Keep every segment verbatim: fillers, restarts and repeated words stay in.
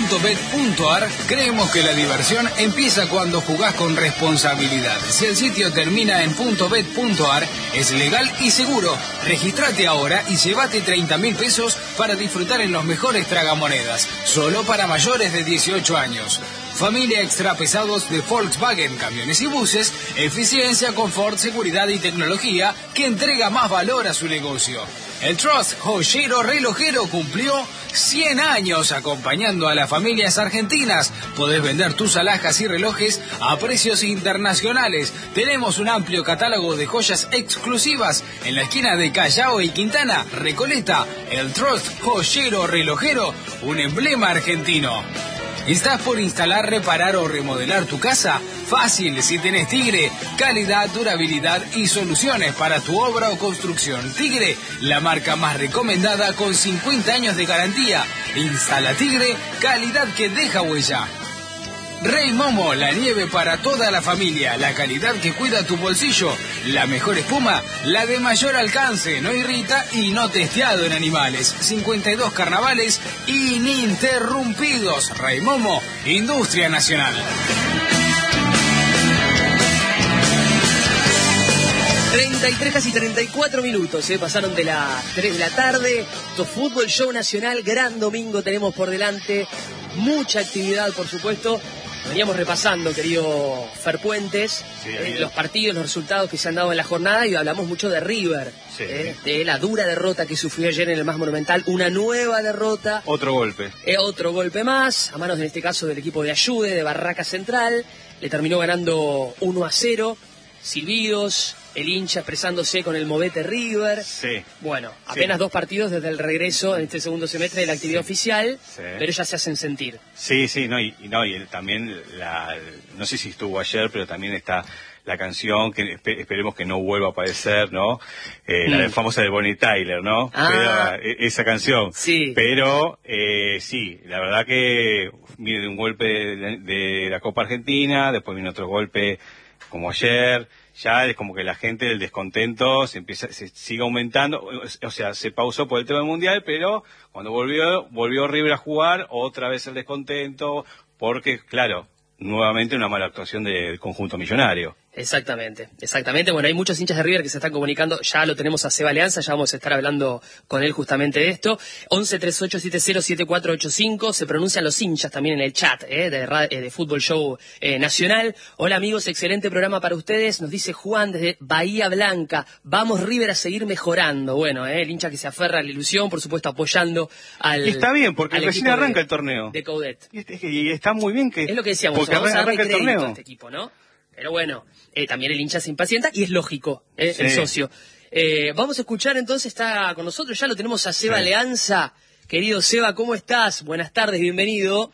punto bet punto ar, creemos que la diversión empieza cuando jugás con responsabilidad. Si el sitio termina en .bet punto ar, es legal y seguro. Regístrate ahora y llévate treinta mil pesos para disfrutar en los mejores tragamonedas, solo para mayores de dieciocho años. Familia extra pesados de Volkswagen, camiones y buses, eficiencia, confort, seguridad y tecnología que entrega más valor a su negocio. El Trust Joyero Relojero cumplió cien años acompañando a las familias argentinas. Podés vender tus alhajas y relojes a precios internacionales. Tenemos un amplio catálogo de joyas exclusivas en la esquina de Callao y Quintana, Recoleta. El Trust Joyero Relojero, un emblema argentino. ¿Estás por instalar, reparar o remodelar tu casa? Fácil, si tenés Tigre. Calidad, durabilidad y soluciones para tu obra o construcción. Tigre, la marca más recomendada con cincuenta años de garantía. Instala Tigre, calidad que deja huella. Rey Momo, la nieve para toda la familia, la calidad que cuida tu bolsillo, la mejor espuma, la de mayor alcance, no irrita y no testeado en animales. cincuenta y dos carnavales ininterrumpidos. Rey Momo, industria nacional. treinta y tres, casi treinta y cuatro minutos, ¿eh? Pasaron de las tres de la tarde. Esto Fútbol Show Nacional, gran domingo tenemos por delante, mucha actividad por supuesto. Veníamos repasando, querido Fer Puentes, sí, eh, los partidos, los resultados que se han dado en la jornada y hablamos mucho de River, sí. eh, de la dura derrota que sufrió ayer en el Más Monumental, una nueva derrota. Otro golpe. Eh, otro golpe más, a manos en este caso del equipo de Ayude, de Barraca Central, le terminó ganando uno a cero, silbidos, el hincha expresándose con el movete River. Sí. Bueno, apenas sí. dos partidos desde el regreso en este segundo semestre de la actividad sí. oficial, sí. pero ya se hacen sentir. Sí, sí, no, y, y no, y él también, la, no sé si estuvo ayer, pero también está la canción, que espe- esperemos que no vuelva a aparecer, ¿no? Eh, mm. La famosa de Bonnie Tyler, ¿no? Ah. Pero, esa canción. Sí. Pero, eh, sí, la verdad que viene de un golpe de, de la Copa Argentina, después viene otro golpe como ayer. Ya es como que la gente, el descontento se empieza, se sigue aumentando, o sea, se pausó por el tema del Mundial, pero cuando volvió, volvió River a jugar, otra vez el descontento, porque, claro, nuevamente una mala actuación del conjunto millonario. Exactamente, exactamente. Bueno, hay muchos hinchas de River que se están comunicando, ya lo tenemos a Seba Leanza, ya vamos a estar hablando con él justamente de esto. once treinta y ocho setenta siete cuatro ocho cinco, se pronuncian los hinchas también en el chat eh, de, eh, de Fútbol Show eh, Nacional. Hola amigos, excelente programa para ustedes, nos dice Juan desde Bahía Blanca. Vamos River a seguir mejorando. Bueno, eh, el hincha que se aferra a la ilusión, por supuesto apoyando al... Y está bien, porque recién arranca de, el torneo. De Coudet. Y, es que, y está muy bien que... Es lo que decíamos, porque vamos a darle arranca el crédito torneo a este equipo, ¿no? Pero bueno, eh, también el hincha se impacienta y es lógico, eh, sí. el socio. Eh, vamos a escuchar entonces, está con nosotros, ya lo tenemos a Seba sí. Leanza. Querido Seba, ¿cómo estás? Buenas tardes, bienvenido.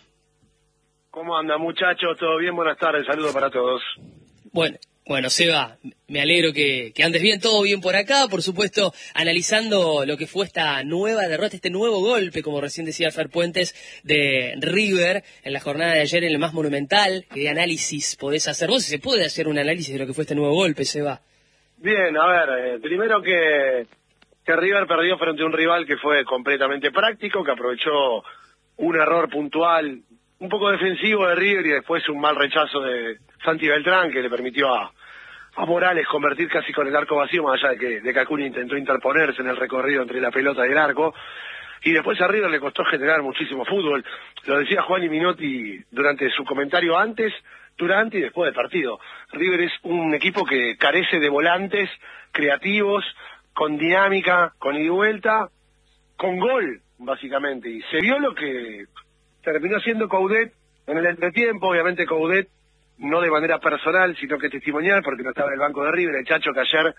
¿Cómo anda, muchachos? ¿Todo bien? Buenas tardes, saludos para todos. Bueno, bueno, Seba, me alegro que, que andes bien, todo bien por acá, por supuesto, analizando lo que fue esta nueva derrota, este nuevo golpe, como recién decía Fer Puentes, de River en la jornada de ayer en el Más Monumental. ¿Qué análisis podés hacer vos? Si se puede hacer un análisis de lo que fue este nuevo golpe, Seba. Bien, a ver, eh, primero que, que River perdió frente a un rival que fue completamente práctico, que aprovechó un error puntual, un poco defensivo de River y después un mal rechazo de Santi Beltrán que le permitió a, a Morales convertir casi con el arco vacío, más allá de que, de que Acuña intentó interponerse en el recorrido entre la pelota y el arco. Y después a River le costó generar muchísimo fútbol. Lo decía Juan y Minotti durante su comentario antes, durante y después del partido. River es un equipo que carece de volantes creativos, con dinámica, con ida y vuelta, con gol, básicamente. Y se vio lo que terminó siendo Coudet en el entretiempo. Obviamente Coudet no de manera personal, sino que testimonial, porque no estaba en el banco de River, el Chacho que ayer,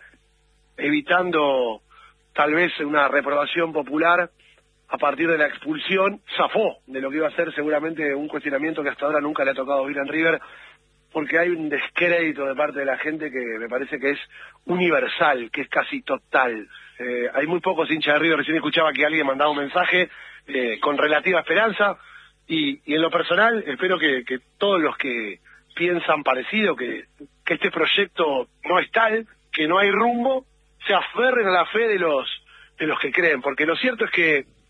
evitando tal vez una reprobación popular a partir de la expulsión, zafó de lo que iba a ser seguramente un cuestionamiento que hasta ahora nunca le ha tocado oír en River, porque hay un descrédito de parte de la gente que me parece que es universal, que es casi total. Eh, hay muy pocos hinchas de River, recién escuchaba que alguien mandaba un mensaje eh, con relativa esperanza, y, y en lo personal espero que, que todos los que piensan parecido, que, que este proyecto no es tal, que no hay rumbo, se aferren a la fe de los de los que creen, porque lo cierto es que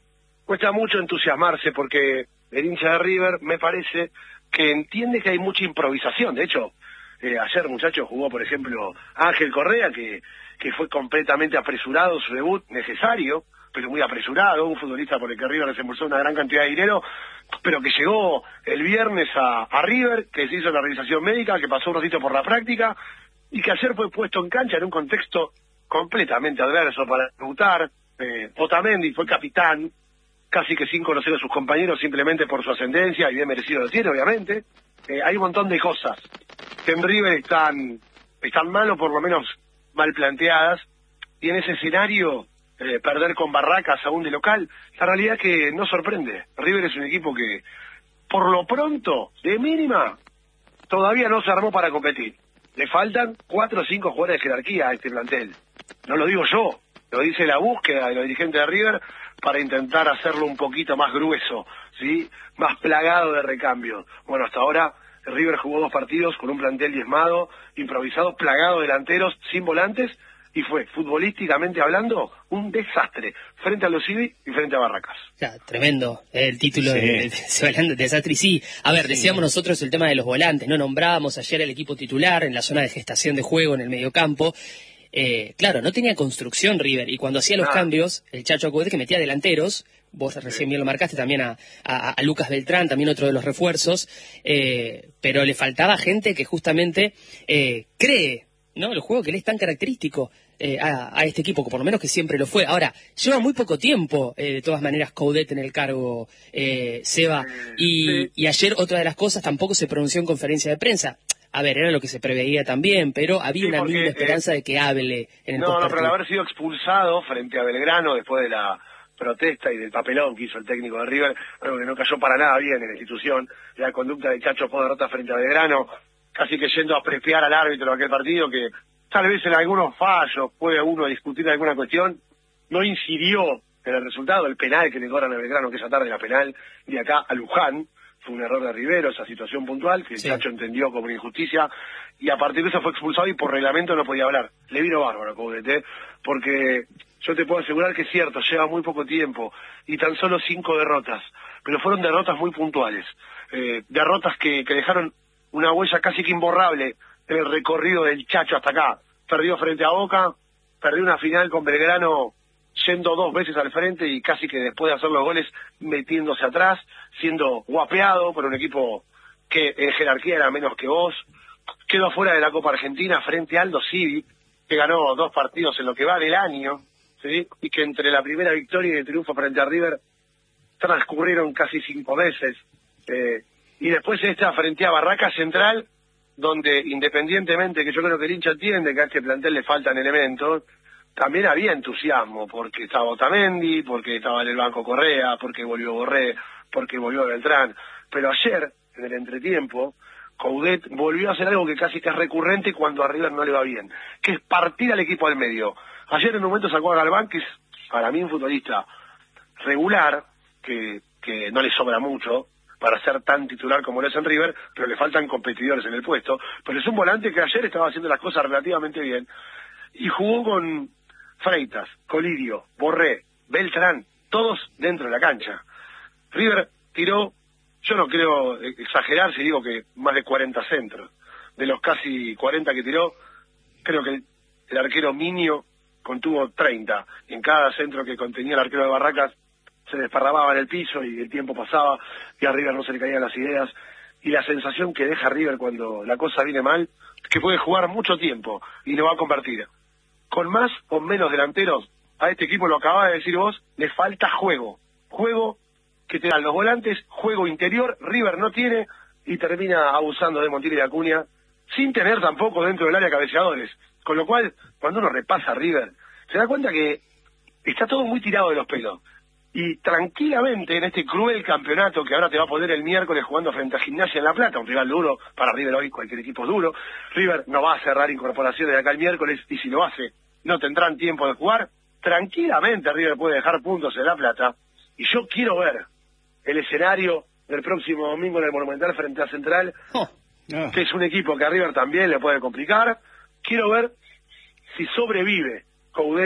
cuesta mucho entusiasmarse porque el hincha de River me parece que entiende que hay mucha improvisación. De hecho, eh, ayer, muchachos, jugó, por ejemplo, Ángel Correa, que, que fue completamente apresurado su debut, necesario, pero muy apresurado, un futbolista por el que River desembolsó una gran cantidad de dinero, pero que llegó el viernes a, a River, que se hizo la revisación médica, que pasó un ratito por la práctica, y que ayer fue puesto en cancha en un contexto completamente adverso para debutar. eh, Otamendi fue capitán, casi que sin conocer a sus compañeros, simplemente por su ascendencia, y bien merecido lo tiene, obviamente. Eh, hay un montón de cosas que en River están, están mal, o por lo menos mal planteadas, y en ese escenario, eh, perder con Barracas aún de local, la realidad es que no sorprende. River es un equipo que, por lo pronto, de mínima, todavía no se armó para competir. Le faltan cuatro o cinco jugadores de jerarquía a este plantel. No lo digo yo, lo dice la búsqueda de los dirigentes de River para intentar hacerlo un poquito más grueso, ¿sí? Más plagado de recambios. Bueno, hasta ahora River jugó dos partidos con un plantel diezmado, improvisado, plagado de delanteros, sin volantes, y fue, futbolísticamente hablando, un desastre frente a los Civi y frente a Barracas. Ya, tremendo el título Sí. de, de, de, de, de desastre. Y sí, a ver, decíamos nosotros el tema de los volantes, no nombrábamos ayer el equipo titular en la zona de gestación de juego en el mediocampo. Eh, claro, no tenía construcción River, y cuando hacía los ah. cambios, el Chacho Coudet, que metía delanteros, vos sí. recién bien lo marcaste, también a, a, a Lucas Beltrán, también otro de los refuerzos, eh, pero le faltaba gente que justamente eh, cree, ¿no?, el juego que le es tan característico eh, a, a este equipo, que por lo menos que siempre lo fue. Ahora, lleva muy poco tiempo, eh, de todas maneras, Coudet en el cargo, eh, Seba, y, sí. y ayer otra de las cosas, tampoco se pronunció en conferencia de prensa. A ver, era lo que se preveía también, pero había sí, una porque, mínima esperanza eh, de que hable en el No, no, pero al haber sido expulsado frente a Belgrano después de la protesta y del papelón que hizo el técnico de River, algo que no cayó para nada bien en la institución, la conducta de Chacho por derrota frente a Belgrano, casi que yendo a prespiar al árbitro de aquel partido, que tal vez en algunos fallos puede uno discutir alguna cuestión, no incidió en el resultado. El penal que le cobran a Belgrano, que esa tarde la penal de acá a Luján, fue un error de Rivero, esa situación puntual, que el sí. Chacho entendió como una injusticia, y a partir de eso fue expulsado y por reglamento no podía hablar. Le vino bárbaro a Coudet, porque yo te puedo asegurar que es cierto, lleva muy poco tiempo, y tan solo cinco derrotas, pero fueron derrotas muy puntuales, eh, derrotas que, que dejaron una huella casi que imborrable en el recorrido del Chacho hasta acá. Perdió frente a Boca, perdió una final con Belgrano yendo dos veces al frente y casi que después de hacer los goles metiéndose atrás, siendo guapeado por un equipo que en jerarquía era menos que vos. Quedó fuera de la Copa Argentina frente a Aldo Civi, que ganó dos partidos en lo que va del año, ¿sí? Y que entre la primera victoria y el triunfo frente a River transcurrieron casi cinco meses. Eh, y después esta frente a Barracas Central, donde independientemente que yo creo que el hincha entiende que a este plantel le faltan elementos, también había entusiasmo, porque estaba Otamendi, porque estaba en el banco Correa, porque volvió Borré, porque volvió Beltrán. Pero ayer, en el entretiempo, Coudet volvió a hacer algo que casi que es recurrente cuando a River no le va bien, que es partir al equipo al medio. Ayer en un momento sacó a Galván, que es para mí un futbolista regular, que, que no le sobra mucho para ser tan titular como lo es en River, pero le faltan competidores en el puesto. Pero es un volante que ayer estaba haciendo las cosas relativamente bien, y jugó con Freitas, Colidio, Borré, Beltrán, todos dentro de la cancha. River tiró, yo no creo exagerar si digo que más de cuarenta centros. De los casi cuarenta que tiró, creo que el, el arquero Minio contuvo treinta. Y en cada centro que contenía el arquero de Barracas se desparramaba en el piso y el tiempo pasaba y a River no se le caían las ideas. Y la sensación que deja River cuando la cosa viene mal, que puede jugar mucho tiempo y lo va a convertir. Con más o menos delanteros, a este equipo, lo acabas de decir vos, le falta juego. Juego que te dan los volantes, juego interior, River no tiene, y termina abusando de Montiel y de Acuña, sin tener tampoco dentro del área cabeceadores. Con lo cual, cuando uno repasa a River, se da cuenta que está todo muy tirado de los pelos. Y tranquilamente en este cruel campeonato que ahora te va a poner el miércoles jugando frente a Gimnasia en La Plata, un rival duro, para River hoy cualquier equipo es duro, River no va a cerrar incorporaciones de acá el miércoles, y si lo hace no tendrán tiempo de jugar, tranquilamente River puede dejar puntos en La Plata, y yo quiero ver el escenario del próximo domingo en el Monumental frente a Central, oh, oh. que es un equipo que a River también le puede complicar. Quiero ver si sobrevive Coudet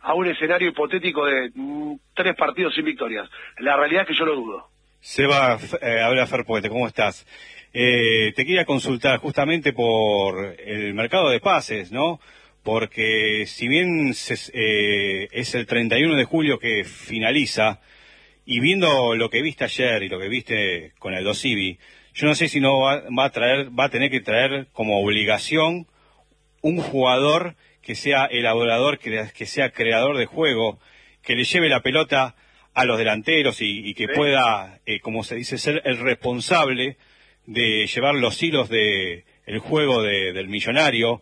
a un escenario hipotético de mm, tres partidos sin victorias. La realidad es que yo lo dudo. Seba, eh, habla Fer Puente, ¿cómo estás? Eh, te quería consultar justamente por el mercado de pases, ¿no? Porque si bien se, eh, es el treinta y uno de julio que finaliza, y viendo lo que viste ayer y lo que viste con el Dosivi, yo no sé si no va, va a traer, va a tener que traer como obligación un jugador que sea elaborador, que, que sea creador de juego, que le lleve la pelota a los delanteros y, y que ¿Sí? pueda, eh, como se dice, ser el responsable de llevar los hilos de el juego de, del Millonario,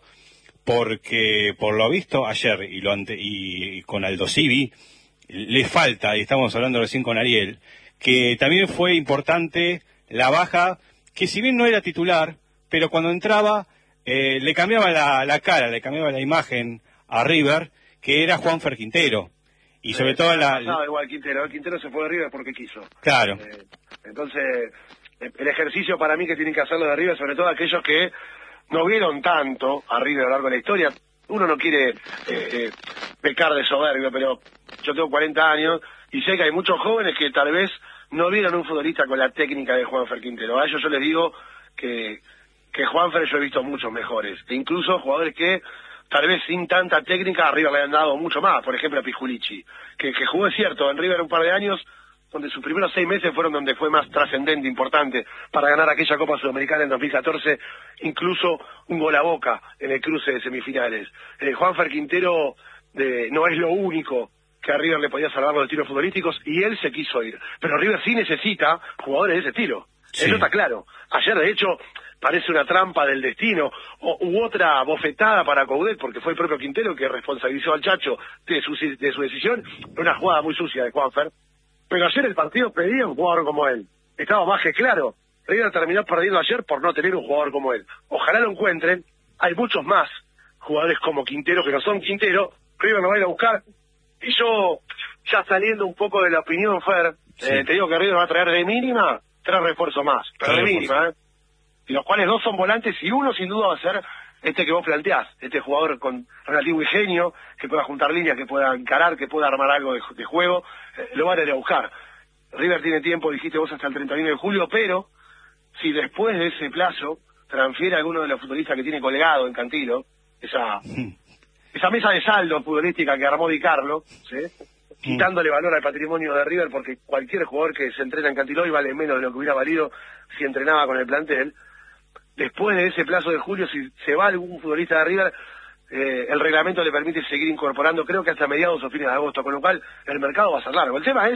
porque por lo visto ayer y, lo ante, y, y con Aldo Civi le falta, y estamos hablando recién con Ariel, que también fue importante la baja, que si bien no era titular, pero cuando entraba eh, le cambiaba la, la cara, le cambiaba la imagen a River, que era Juanfer Quintero. Y sobre eh, todo la... No, igual Quintero, Quintero se fue de River porque quiso. Claro. Eh, entonces, el ejercicio para mí que tienen que hacerlo de River, sobre todo aquellos que no vieron tanto a River a lo largo de la historia. Uno no quiere eh, eh, pecar de soberbio, pero yo tengo cuarenta años y sé que hay muchos jóvenes que tal vez no vieron un futbolista con la técnica de Juanfer Quintero. A ellos yo les digo que, que Juanfer yo he visto muchos mejores, e incluso jugadores que tal vez sin tanta técnica a River le han dado mucho más. Por ejemplo a Pijulichi, que, que jugó, es cierto, en River un par de años, donde sus primeros seis meses fueron donde fue más trascendente, importante, para ganar aquella Copa Sudamericana en dos mil catorce, incluso un gol a Boca en el cruce de semifinales. Eh, Juanfer Quintero de, no es lo único que a River le podía salvar los tiros futbolísticos, y él se quiso ir. Pero River sí necesita jugadores de ese estilo. Sí. Eso está claro. Ayer, de hecho, parece una trampa del destino, o, u otra bofetada para Coudet, porque fue el propio Quintero que responsabilizó al Chacho de su, de su decisión. Una jugada muy sucia de Juanfer. Pero ayer el partido pedía un jugador como él. Estaba más que claro. River terminó perdiendo ayer por no tener un jugador como él. Ojalá lo encuentren. Hay muchos más jugadores como Quintero que no son Quintero. River lo va a ir a buscar. Y yo, ya saliendo un poco de la opinión, Fer, sí. eh, te digo que River va a traer de mínima tres refuerzos más. Pero de mínima, ¿eh? Y los cuales dos son volantes y uno sin duda va a ser este que vos planteás. Este jugador con relativo ingenio, que pueda juntar líneas, que pueda encarar, que pueda armar algo de, de juego. Eh, lo van a ir a buscar. River tiene tiempo, dijiste vos, hasta el treinta y uno de julio, pero si después de ese plazo transfiere a alguno de los futbolistas que tiene colgado en Cantilo, esa... esa mesa de saldo futbolística que armó Di Carlo, ¿sí? mm. quitándole valor al patrimonio de River, porque cualquier jugador que se entrena en Cantiló vale menos de lo que hubiera valido si entrenaba con el plantel. Después de ese plazo de julio, si se va algún futbolista de River, eh, el reglamento le permite seguir incorporando, creo que hasta mediados o fines de agosto, con lo cual el mercado va a ser largo. El tema es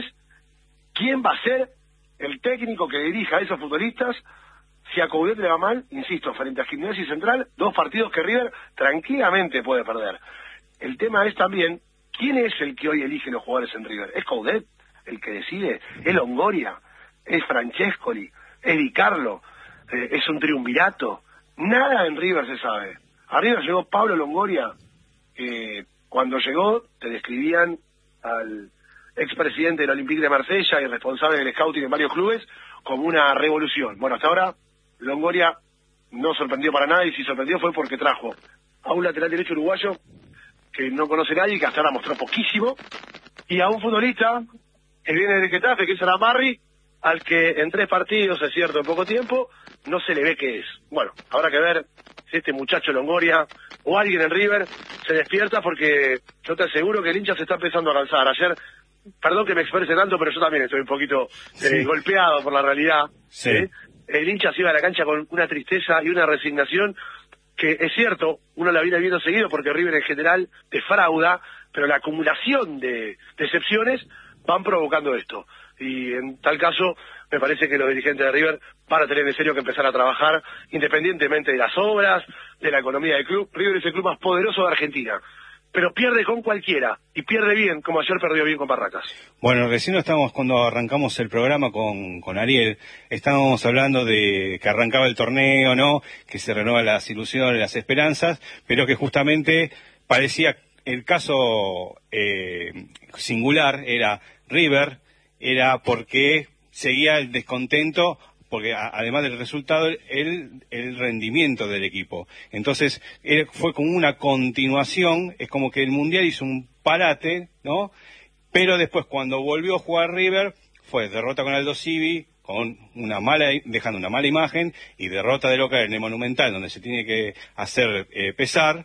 quién va a ser el técnico que dirija a esos futbolistas. Si a Coudet le va mal, insisto, frente a Gimnasia y Central, dos partidos que River tranquilamente puede perder. El tema es también, ¿quién es el que hoy elige los jugadores en River? ¿Es Coudet el que decide? ¿Es Longoria? ¿Es Francescoli? ¿Es Di Carlo? Eh, ¿Es un triunvirato? Nada en River se sabe. A River llegó Pablo Longoria, que cuando llegó te describían al expresidente del Olympique de Marsella y responsable del scouting en varios clubes como una revolución. Bueno, hasta ahora Longoria no sorprendió para nada, y si sorprendió fue porque trajo a un lateral derecho uruguayo que no conoce nadie, que hasta ahora mostró poquísimo, y a un futbolista que viene del Getafe, que es Aramarri, al que en tres partidos, es cierto, en poco tiempo, no se le ve qué es. Bueno, habrá que ver si este muchacho Longoria o alguien en River se despierta, porque yo te aseguro que el hincha se está empezando a cansar. Ayer, perdón que me exprese tanto, pero yo también estoy un poquito eh, sí. golpeado por la realidad. Sí. ¿eh? El hincha se iba a la cancha con una tristeza y una resignación que, es cierto, uno la viene viendo seguido porque River en general defrauda, pero la acumulación de decepciones van provocando esto. Y en tal caso, me parece que los dirigentes de River van a tener en serio que empezar a trabajar independientemente de las obras, de la economía del club. River es el club más poderoso de Argentina, pero pierde con cualquiera, y pierde bien, como ayer perdió bien con Barracas. Bueno, recién estábamos, cuando arrancamos el programa con, con Ariel, estábamos hablando de que arrancaba el torneo, ¿no? Que se renovan las ilusiones, las esperanzas, pero que justamente parecía el caso eh, singular era River, era porque seguía el descontento, porque a, además del resultado, el, el rendimiento del equipo. Entonces, él, fue como una continuación, es como que el Mundial hizo un parate, ¿no? Pero después, cuando volvió a jugar River, fue derrota con Aldo Civi, con una mala, dejando una mala imagen, y derrota de local en el Monumental, donde se tiene que hacer eh, pesar,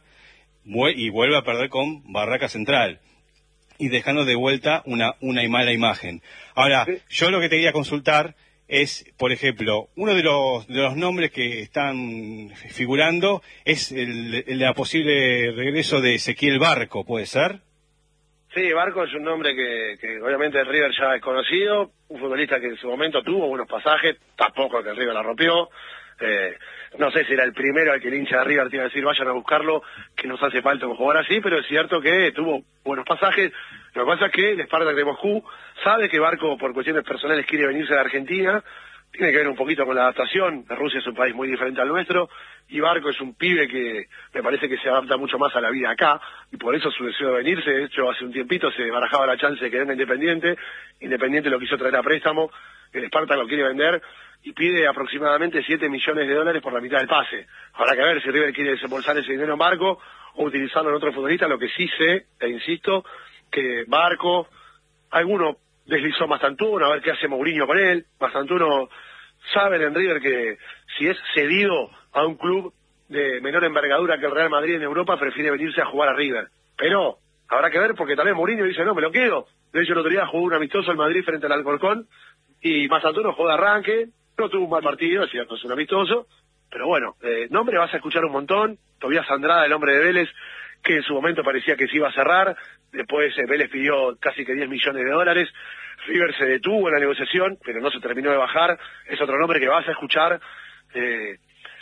y vuelve a perder con Barraca Central, y dejando de vuelta una, una mala imagen. Ahora, yo lo que te quería consultar es, por ejemplo, uno de los, de los nombres que están figurando es el, el la posible regreso de Ezequiel Barco, ¿puede ser? Sí, Barco es un nombre que, que obviamente el River ya es conocido, un futbolista que en su momento tuvo buenos pasajes, tampoco que el River la rompió. Eh, no sé si era el primero al que el hincha de River tiene que decir vayan a buscarlo, que nos hace falta un jugador así, pero es cierto que tuvo buenos pasajes. Lo que pasa es que el Spartak de Moscú sabe que Barco por cuestiones personales quiere venirse de Argentina, tiene que ver un poquito con la adaptación. Rusia es un país muy diferente al nuestro y Barco es un pibe que me parece que se adapta mucho más a la vida acá y por eso su deseo de venirse. De hecho, hace un tiempito se barajaba la chance de que venga Independiente. Independiente lo quiso traer a préstamo, el Spartak lo quiere vender y pide aproximadamente siete millones de dólares por la mitad del pase. Habrá que ver si River quiere desembolsar ese dinero en Barco o utilizarlo en otro futbolista. Lo que sí sé, e insisto, que Barco, alguno deslizó Mastantuono, a ver qué hace Mourinho con él. Mastantuono, saben en River que si es cedido a un club de menor envergadura que el Real Madrid en Europa, prefiere venirse a jugar a River. Pero habrá que ver, porque también Mourinho dice, no, me lo quedo. De hecho, el otro día jugó un amistoso el Madrid frente al Alcorcón, y Mastantuono jugó de arranque, no tuvo un mal partido, es cierto, es un amistoso, pero bueno, eh, nombre vas a escuchar un montón. Tobías Andrada, el hombre de Vélez, que en su momento parecía que se iba a cerrar, después eh, Vélez pidió casi que diez millones de dólares, River se detuvo en la negociación, pero no se terminó de bajar, es otro nombre que vas a escuchar, eh,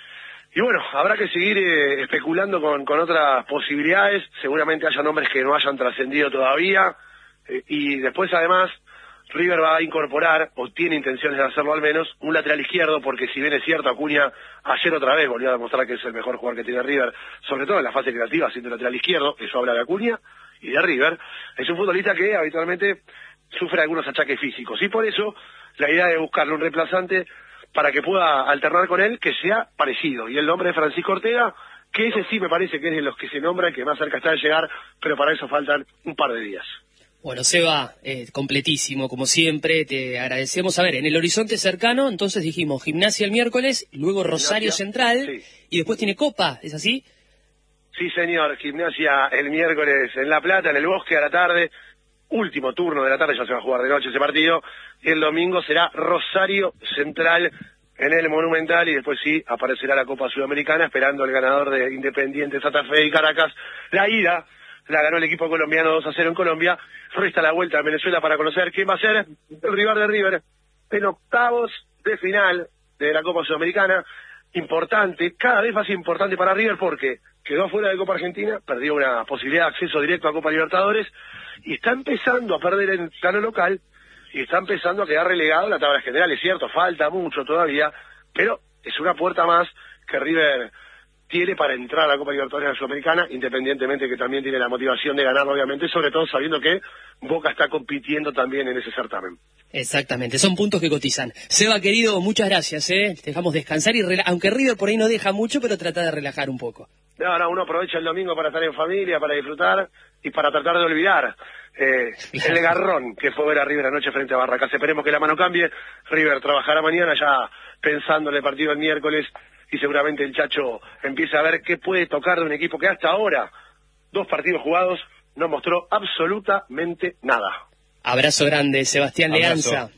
y bueno, habrá que seguir eh, especulando con, con otras posibilidades, seguramente haya nombres que no hayan trascendido todavía, eh, y después además River va a incorporar, o tiene intenciones de hacerlo al menos, un lateral izquierdo, porque si bien es cierto, Acuña ayer otra vez volvió a demostrar que es el mejor jugador que tiene River, sobre todo en la fase creativa, siendo lateral izquierdo, eso habla de Acuña y de River. Es un futbolista que habitualmente sufre algunos achaques físicos, y por eso la idea de buscarle un reemplazante para que pueda alternar con él, que sea parecido, y el nombre de Francisco Ortega, que ese sí me parece que es de los que se nombran, que más cerca está de llegar, pero para eso faltan un par de días. Bueno, Seba, eh, completísimo, como siempre, te agradecemos. A ver, en el horizonte cercano, entonces dijimos Gimnasia el miércoles, luego Rosario Gimnasia, Central, sí. Y después tiene Copa, ¿es así? Sí, señor, Gimnasia el miércoles en La Plata, en el Bosque a la tarde, último turno de la tarde, ya se va a jugar de noche ese partido, y el domingo será Rosario Central en el Monumental, y después sí, aparecerá la Copa Sudamericana, esperando el ganador de Independiente, Santa Fe y Caracas. La ida la ganó el equipo colombiano dos a cero en Colombia. Resta la vuelta a Venezuela para conocer quién va a ser el rival de River en octavos de final de la Copa Sudamericana. Importante, cada vez más importante para River, porque quedó fuera de Copa Argentina, perdió una posibilidad de acceso directo a Copa Libertadores, y está empezando a perder en el plano local, y está empezando a quedar relegado en la tabla general. Es cierto, falta mucho todavía, pero es una puerta más que River tiene para entrar a la Copa Libertadores Sudamericana, independientemente que también tiene la motivación de ganar, obviamente, sobre todo sabiendo que Boca está compitiendo también en ese certamen. Exactamente, son puntos que cotizan. Seba, querido, muchas gracias, ¿eh? Te dejamos descansar, y rela- aunque River por ahí no deja mucho, pero trata de relajar un poco. No, no, uno aprovecha el domingo para estar en familia, para disfrutar y para tratar de olvidar eh, el garrón que fue ver a River anoche frente a Barracas. Esperemos que la mano cambie. River trabajará mañana ya pensando en el partido del miércoles, y seguramente el Chacho empieza a ver qué puede tocar de un equipo que hasta ahora, dos partidos jugados, no mostró absolutamente nada. Abrazo grande, Sebastián Abrazo. Leanza.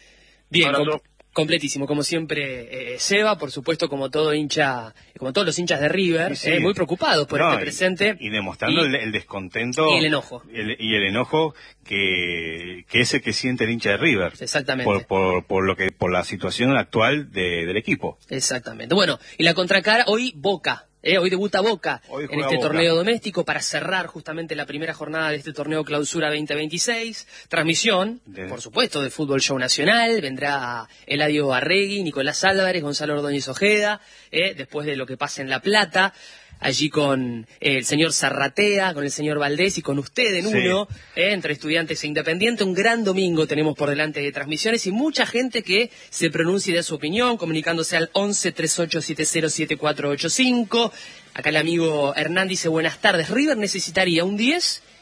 Bien, Abrazo. com- completísimo, como siempre, eh, Seba, por supuesto, como todo hincha, como todos los hinchas de River, Sí, sí. eh, muy preocupados por No, este y- presente. Y, demostrando y- el, el descontento. y el enojo. el- y el enojo que, que es el que siente el hincha de River. Exactamente. Por, por, por, lo que, por la situación actual de, del equipo. Exactamente. Bueno, y la contracara, hoy Boca. Eh, hoy debuta Boca Hoy en juega este Boca. torneo doméstico para cerrar justamente la primera jornada de este torneo Clausura veinte veintiséis. Transmisión, De- por supuesto, de Fútbol Show Nacional. Vendrá Eladio Arregui, Nicolás Álvarez, Gonzalo Ordóñez Ojeda, eh, después de lo que pasa en La Plata. Allí con eh, el señor Zarratea, con el señor Valdés y con usted en Sí. uno, eh, entre Estudiantes e Independiente. Un gran domingo tenemos por delante de transmisiones y mucha gente que se pronuncie de su opinión, comunicándose al once, treinta y ocho setenta, setenta y cuatro ochenta y cinco. Acá el amigo Hernán dice, buenas tardes, River necesitaría un diez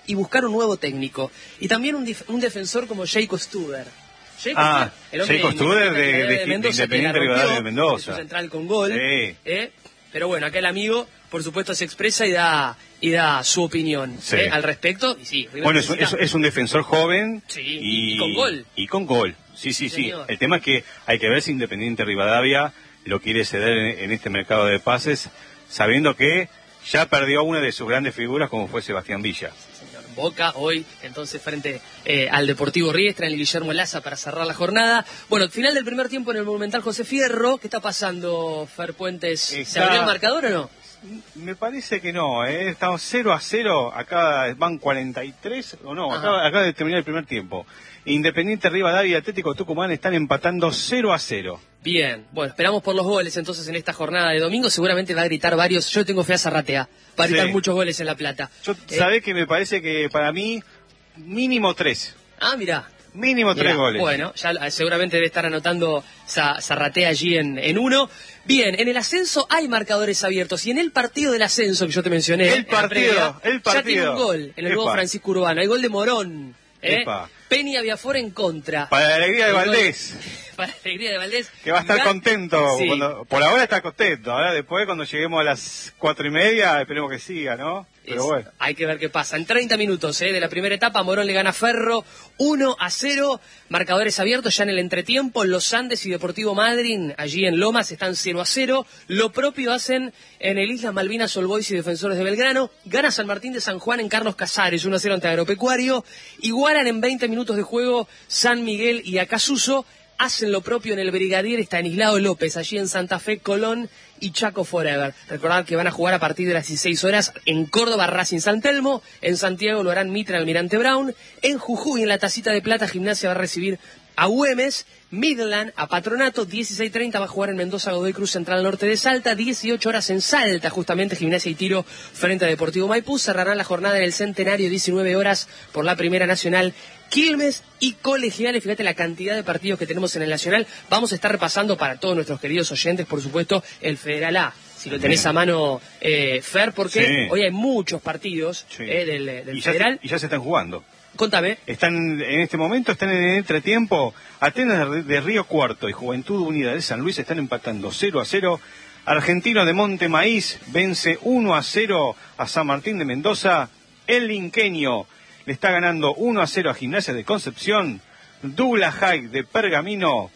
y buscar un nuevo técnico. Y también un, dif- un defensor como Jacob Studer. Jacob ah, Jacob Studer de, de, de, de Mendoza, Independiente Rivadavia de Mendoza. Su central con gol. Sí. ¿eh? Pero bueno, acá el amigo, por supuesto, se expresa y da y da su opinión sí. ¿eh? al respecto. Y sí, bueno, es, es, es un defensor joven sí, y, y con gol. Y con gol, sí, sí, sí. Señor. El tema es que hay que ver si Independiente Rivadavia lo quiere ceder en, en este mercado de pases, sabiendo que ya perdió una de sus grandes figuras como fue Sebastián Villa. Boca hoy, entonces, frente eh, al Deportivo Riestra en el Guillermo Laza para cerrar la jornada. Bueno, final del primer tiempo en el Monumental José Fierro. ¿Qué está pasando, Fer Puentes? Está... ¿Se abrió el marcador o no? Me parece que no, ¿eh? Estamos cero a cero, acá van cuarenta y tres, o no, acá, acá de terminar el primer tiempo. Independiente Rivadavia y Atlético Tucumán están empatando cero a cero. Bien, bueno, esperamos por los goles entonces en esta jornada de domingo. Seguramente va a gritar varios. Yo tengo fe a Zarratea. Va a gritar sí. muchos goles en La Plata. Yo, eh, ¿sabés que me parece que para mí mínimo tres? Ah, mirá. Mínimo mirá, tres goles. Bueno, ya seguramente debe estar anotando Zarratea allí en, en uno. Bien, en el ascenso hay marcadores abiertos. Y en el partido del ascenso que yo te mencioné, el partido, previa, el partido. ya tiene un gol en el nuevo Francisco Urbano. Hay gol de Morón. ¿eh? Peña Viafor en contra. Para la alegría de Valdés. Para la alegría de Valdés. Que va a estar contento. Sí. Cuando, por ahora está contento. Ahora después, cuando lleguemos a las cuatro y media, esperemos que siga, ¿no? Pero es, bueno. Hay que ver qué pasa. En treinta minutos ¿eh? de la primera etapa, Morón le gana a Ferro uno a cero. Marcadores abiertos ya en el entretiempo. Los Andes y Deportivo Madryn, allí en Lomas, están cero a cero. Lo propio hacen en el Islas Malvinas, All Boys y Defensores de Belgrano. Gana San Martín de San Juan en Carlos Casares, uno a cero ante Agropecuario. Igualan en veinte minutos de juego San Miguel y Acasuso. Hacen lo propio en el Brigadier Estanislao López, allí en Santa Fe, Colón y Chaco Forever. Recordad que van a jugar a partir de las dieciséis horas en Córdoba, Racing San Telmo. En Santiago lo harán Mitre, Almirante Brown. En Jujuy, en la Tacita de Plata, Gimnasia va a recibir a Güemes. Midland a Patronato, dieciséis treinta va a jugar en Mendoza, Godoy Cruz, Central Norte de Salta. dieciocho horas en Salta, justamente Gimnasia y Tiro frente a Deportivo Maipú. Cerrarán la jornada en el Centenario, diecinueve horas por la Primera Nacional, Quilmes y Colegiales. Fíjate la cantidad de partidos que tenemos en el Nacional. Vamos a estar repasando para todos nuestros queridos oyentes, por supuesto, el Federal A. Si lo tenés a mano, eh, Fer, porque sí. hoy hay muchos partidos sí. eh, del, del y Federal. Se, y ya se están jugando. Contame. Están en este momento, están en el entretiempo. Atenas de, de Río Cuarto y Juventud Unida de San Luis están empatando cero a cero. Argentino de Monte Maíz vence uno a cero a San Martín de Mendoza. El Linqueño le está ganando uno a cero a Gimnasia de Concepción. Douglas High de Pergamino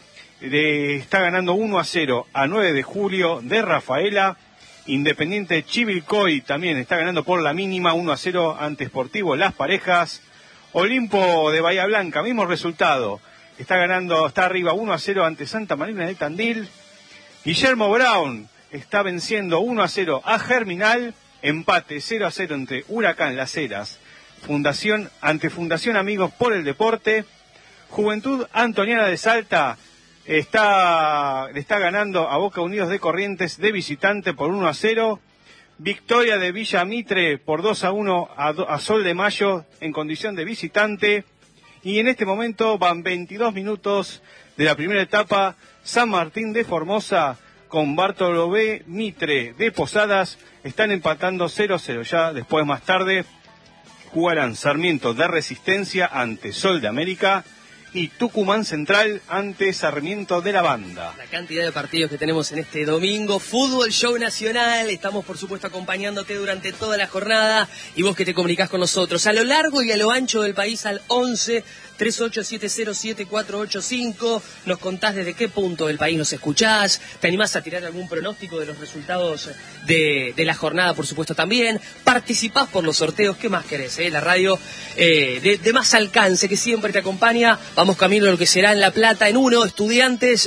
le está ganando uno a cero a nueve de julio de Rafaela. Independiente Chivilcoy también está ganando por la mínima uno a cero ante Sportivo Las Parejas. Olimpo de Bahía Blanca, mismo resultado. Está ganando, está arriba uno a cero ante Santa Marina de Tandil. Guillermo Brown está venciendo uno a cero a Germinal. Empate cero a cero entre Huracán Las Heras. Fundación, ante Fundación Amigos por el Deporte. Juventud Antoniana de Salta está, le está ganando a Boca Unidos de Corrientes de visitante por uno a cero. Victoria de Villa Mitre por dos a uno a, a Sol de Mayo en condición de visitante. Y en este momento van veintidós minutos de la primera etapa. San Martín de Formosa con Bartolomé Mitre de Posadas están empatando cero a cero. Ya después, más tarde, jugarán Sarmiento de Resistencia ante Sol de América y Tucumán Central ante Sarmiento de la Banda. La cantidad de partidos que tenemos en este domingo. Fútbol Show Nacional. Estamos, por supuesto, acompañándote durante toda la jornada. Y vos que te comunicás con nosotros a lo largo y a lo ancho del país al once, treinta y ocho setenta, siete cuatro ocho cinco. Nos contás desde qué punto del país nos escuchás. ¿Te animás a tirar algún pronóstico de los resultados de, de la jornada, por supuesto, también? Participás por los sorteos. ¿Qué más querés? Eh? La radio eh, de, de más alcance que siempre te acompaña. Vamos camino a lo que será en La Plata en uno, Estudiantes.